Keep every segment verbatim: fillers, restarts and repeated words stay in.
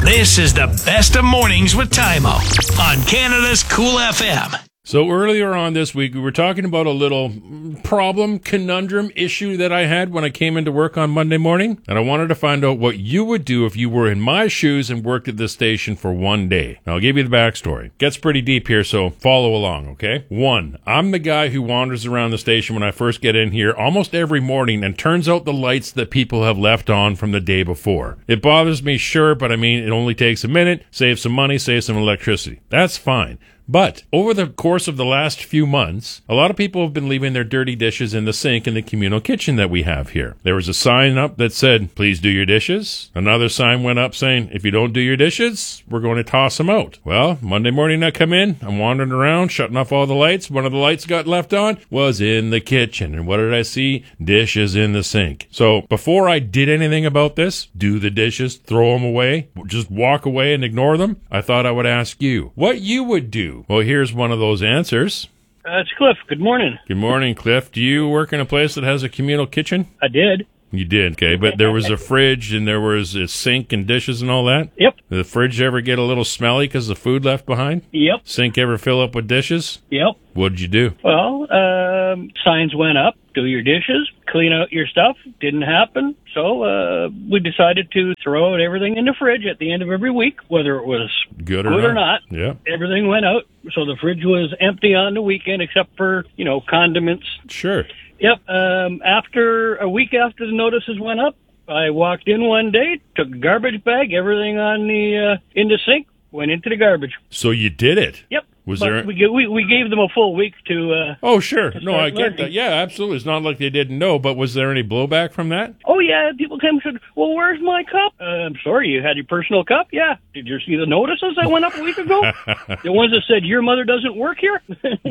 This is the best of mornings with Tymo on Canada's Cool F M. So earlier on this week, we were talking about a little problem, conundrum issue that I had when I came into work on Monday morning. And I wanted to find out what you would do if you were in my shoes and worked at this station for one day. Now, I'll give you the backstory. Gets pretty deep here, so follow along, okay? One, I'm the guy who wanders around the station when I first get in here almost every morning and turns out the lights that people have left on from the day before. It bothers me, sure, but I mean, it only takes a minute, save some money, save some electricity. That's fine. But over the course of the last few months, a lot of people have been leaving their dirty dishes in the sink in the communal kitchen that we have here. There was a sign up that said, please do your dishes. Another sign went up saying, if you don't do your dishes, we're going to toss them out. Well, Monday morning I come in, I'm wandering around, shutting off all the lights. One of the lights got left on, was in the kitchen. And what did I see? Dishes in the sink. So before I did anything about this, do the dishes, throw them away, just walk away and ignore them, I thought I would ask you what you would do. Well, here's one of those answers. Uh, it's Cliff. Good morning. Good morning, Cliff. Do you work in a place that has a communal kitchen? I did. You did, okay. But there was a fridge and there was a sink and dishes and all that? Yep. Did the fridge ever get a little smelly because the food left behind? Yep. Sink ever fill up with dishes? Yep. What'd you do? Well, um, signs went up. Do your dishes. Clean out your stuff. Didn't happen. So uh, we decided to throw out everything in the fridge at the end of every week, whether it was Good or good not. or not. Yeah. Everything went out. So the fridge was empty on the weekend except for, you know, condiments. Sure. Yep. Um, after a week after the notices went up, I walked in one day, took a garbage bag, everything on the uh, in the sink, went into the garbage. So you did it? Yep. Was but there? We, we we gave them a full week to. Uh, oh, sure. to No, start I get learning. that. Yeah, absolutely. It's not like they didn't know, but was there any blowback from that? Oh yeah, people came and said, "Well, where's my cup?" Uh, I'm sorry, you had your personal cup. Yeah. Did you see the notices that went up a week ago? The ones that said your mother doesn't work here.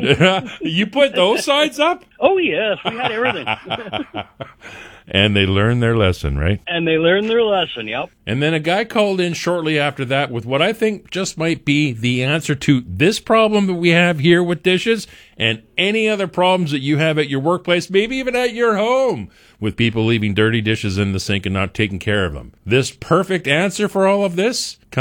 You put those signs up? Oh yes, we had everything. And they learned their lesson, right? And they learned their lesson, yep. And then a guy called in shortly after that with what I think just might be the answer to this problem that we have here with dishes and any other problems that you have at your workplace, maybe even at your home, with people leaving dirty dishes in the sink and not taking care of them. This perfect answer for all of this